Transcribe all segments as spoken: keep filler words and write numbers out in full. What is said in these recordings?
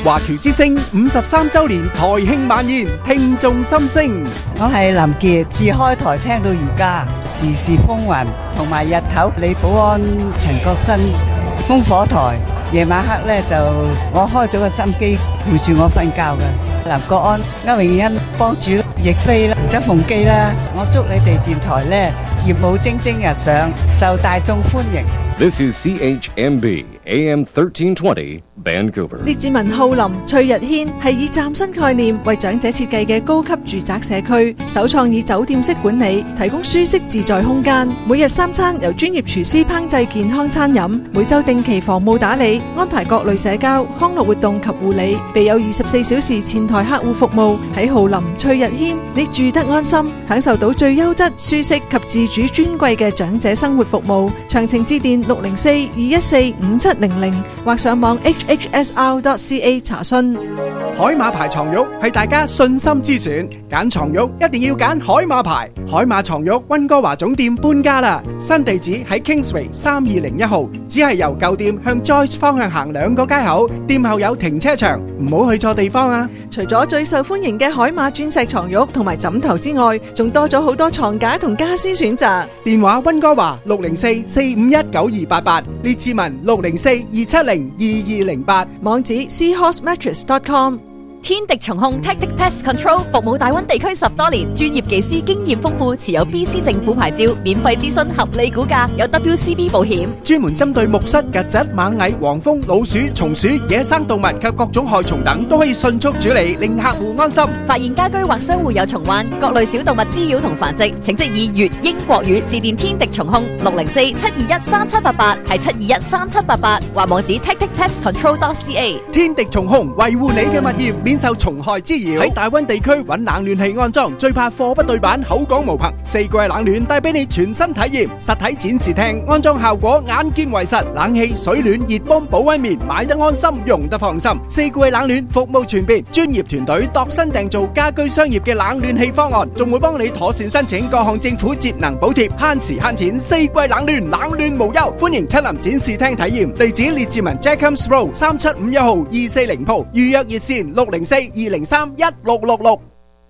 華僑之聲五十三週年台慶晚宴，聽眾心聲。 我係林傑，自開台聽到而家，時時風雲，同埋日頭李寶安、陳國新、烽火台，夜晚黑咧就我開咗個心機陪住我瞓覺嘅。林國安、歐詠欣、幫主、亦菲啦、周鳳基啦，我祝你哋電台咧業務蒸蒸日上，受大眾歡迎。 This is C H M B A M thirteen twenty Vancouver。 列治文浩林翠日軒係以嶄新概念為長者設計嘅高級住宅社區，首創以酒店式管理，提供舒適自在空間。每日三餐由專業廚師烹製健康餐飲，每週定期房務打理，安排各類社交康樂活動及護理，備有二十四小時前台客戶服務。喺浩林翠日軒，你住得安心，享受到最優質、舒適及自主尊貴嘅長者生活服務。詳情致電六零四二一四五七零零或上網 H H S R dot C A 查詢。 海馬牌床褥係大家信心之選，揀床褥一定要揀海馬牌。海馬床褥溫哥華總店搬家啦，新地址喺 Kingsway 三二零一號，只係由舊店向 Joyce 方向行兩個街口，店後有停車場，唔好去錯地方啊！ 除咗最受歡迎嘅海馬鑽石床褥同埋枕頭之外，仲多咗好多床架同家私選擇。 電話溫哥華六零四四五一九二八八，列治文六零四二七零二二零八， 網址 seahorse mattress dot com。 天敵蟲控 Tactic Pest Control 服務大灣地區十多年，專業技師經驗豐富，持有 B C 政府牌照，免費諮詢，合理估價，有 W C B 保險， 專門針對木虱、曱甴、螞蟻、黃蜂、老鼠、松鼠、野生動物及各種害蟲等，都可以迅速處理，令客戶安心。 發現家居或商戶有蟲患，各類小動物滋擾同繁殖，請即以粵英國語致電天敵蟲控六零四七二一三七八八，係七二一三七八八，或網址 tactic pest control dot C A。 天敵蟲控維護你嘅物業，免受蟲害滋擾。喺大灣地區揾冷暖氣安裝，最怕貨不對版，口講無憑。四季冷暖帶俾你全新體驗，實體展示廳安裝效果眼見為實，冷氣、水暖、熱泵、保溫棉，買得安心，用得放心。四季冷暖服務全面，專業團隊度身訂造家居商業嘅冷暖氣方案，仲會幫你妥善申請各項政府節能補貼，慳時慳錢。四季冷暖，冷暖無憂，歡迎親臨展示廳體驗。地址列治文 Jacobs Road 三七五一號二四零鋪，預約熱線六零四二零三一六六六。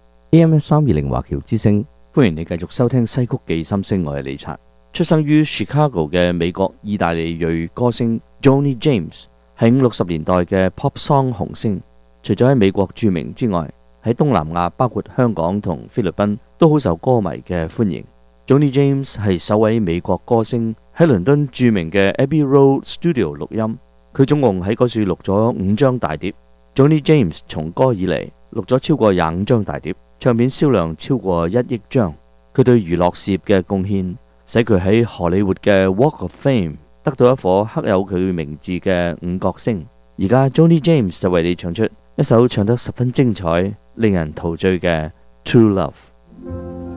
A M 三二零華僑之聲，歡迎你繼續收聽西曲記心聲，我係李察。出生於 Chicago 嘅美國意大利裔歌星 Johnny James 係五六十年代嘅 pop song 紅星，除咗喺美國著名之外，喺東南亞包括香港同菲律賓都好受歌迷嘅歡迎。Johnny James 係首位美國歌星喺倫敦著名嘅 Abbey Road Studio 錄音，佢總共喺嗰處錄咗五張大碟。Johnny James 從歌以嚟錄咗超過廿五張大碟，唱片銷量超過一億張。佢對娛樂事業嘅貢獻，使佢喺荷里活嘅 Walk of Fame 得到一顆刻有佢名字嘅五角星。而家 Johnny James 就為你唱出一首唱得十分精彩、令人陶醉嘅 True Love。